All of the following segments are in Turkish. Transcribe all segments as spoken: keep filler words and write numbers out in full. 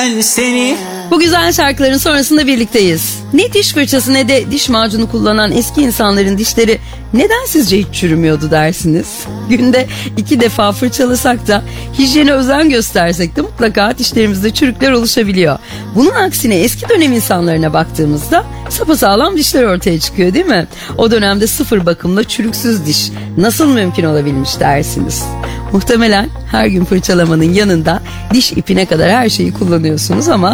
Seni. Bu güzel şarkıların sonrasında birlikteyiz. Ne diş fırçası ne de diş macunu kullanan eski insanların dişleri neden sizce hiç çürümüyordu dersiniz? Günde iki defa fırçalasak da hijyene özen göstersek de mutlaka dişlerimizde çürükler oluşabiliyor. Bunun aksine eski dönem insanlarına baktığımızda sapasağlam dişler ortaya çıkıyor, değil mi? O dönemde sıfır bakımla çürüksüz diş nasıl mümkün olabilmiş dersiniz? Muhtemelen her gün fırçalamanın yanında diş ipine kadar her şeyi kullanıyorsunuz ama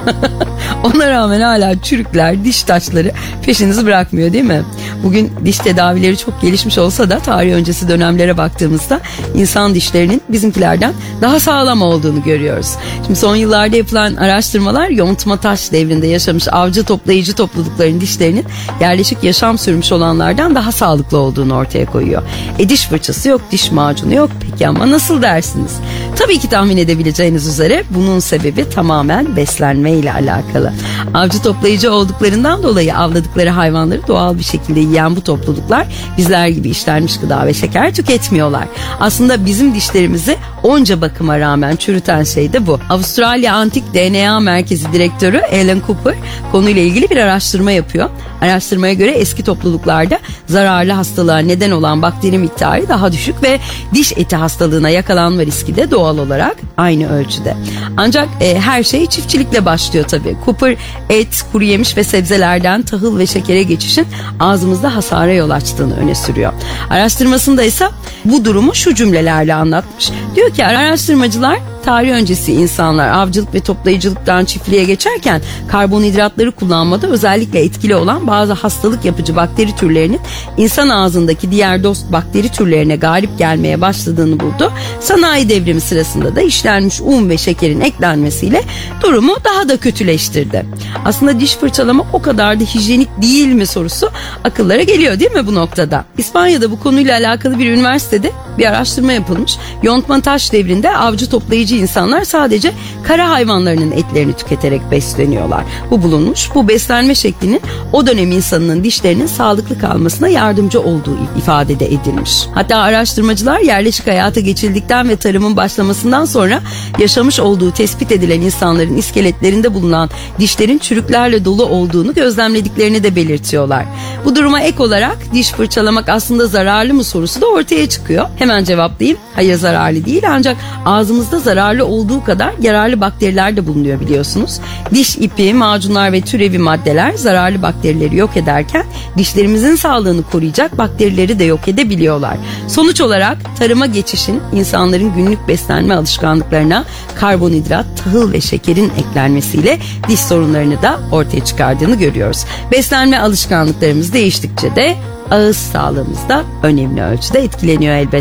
ona rağmen hala çürükler, diş taşları peşinizi bırakmıyor, değil mi? Bugün diş tedavileri çok gelişmiş olsa da tarih öncesi dönemlere baktığımızda insan dişlerinin bizimkilerden daha sağlam olduğunu görüyoruz. Şimdi son yıllarda yapılan araştırmalar yontma taş devrinde yaşamış avcı toplayıcı toplulukların dişlerinin yerleşik yaşam sürmüş olanlardan daha sağlıklı olduğunu ortaya koyuyor. E diş fırçası yok, diş macunu yok. Peki ama nasıl dersiniz? Tabii ki tahmin edebileceğiniz üzere bunun sebebi tamamen beslenme ile alakalı. Avcı toplayıcı olduklarından dolayı avladıkları hayvanları doğal bir şekilde yiyen bu topluluklar bizler gibi işlenmiş gıda ve şeker tüketmiyorlar. Aslında bizim dişlerimizi onca bakıma rağmen çürüten şey de bu. Avustralya Antik D N A Merkezi Direktörü Alan Cooper konuyla ilgili bir araştırma yapıyor. Araştırmaya göre eski topluluklarda zararlı hastalığa neden olan bakteri miktarı daha düşük ve diş eti hastalığına yakalanma riski de doğal olarak aynı ölçüde. Ancak e, her şey çiftçilikle başlıyor tabii. Cooper et, kuru yemiş ve sebzelerden tahıl ve şekere geçişin ağzımızda hasara yol açtığını öne sürüyor. Araştırmasında ise bu durumu şu cümlelerle anlatmış. Diyor ki araştırmacılar tarih öncesi insanlar avcılık ve toplayıcılıktan çiftliğe geçerken karbonhidratları kullanmada özellikle etkili olan bazı hastalık yapıcı bakteri türlerinin insan ağzındaki diğer dost bakteri türlerine galip gelmeye başladığını buldu. Sanayi devrimi sırasında da işlenmiş un ve şekerin eklenmesiyle durumu daha da kötüleştirdi. Aslında diş fırçalama o kadar da hijyenik değil mi sorusu akıllara geliyor, değil mi bu noktada? İspanya'da bu konuyla alakalı bir üniversitede bir araştırma yapılmış. Yontma taş devrinde avcı toplayıcı insanlar sadece kara hayvanlarının etlerini tüketerek besleniyorlar. Bu bulunmuş. Bu beslenme şeklinin o dönem insanının dişlerinin sağlıklı kalmasına yardımcı olduğu ifade de edilmiş. Hatta araştırmacılar yerleşik hayata geçildikten ve tarımın başlamasından sonra yaşamış olduğu tespit edilen insanların iskeletlerinde bulunan dişlerin çürüklerle dolu olduğunu gözlemlediklerini de belirtiyorlar. Bu duruma ek olarak diş fırçalamak aslında zararlı mı sorusu da ortaya çıkıyor. Hemen cevaplayayım. Hayır, zararlı değil, ancak ağzımızda zararlı olduğu kadar yararlı bakteriler de bulunuyor biliyorsunuz. Diş ipi, macunlar ve türevi maddeler zararlı bakterileri yok ederken dişlerimizin sağlığını koruyacak bakterileri de yok edebiliyorlar. Sonuç olarak tarıma geçişin insanların günlük beslenme alışkanlıklarına karbonhidrat, tahıl ve şekerin eklenmesiyle diş sorunlarını da ortaya çıkardığını görüyoruz. Beslenme alışkanlıklarımız değiştikçe de ağız sağlığımız da önemli ölçüde etkileniyor elbette.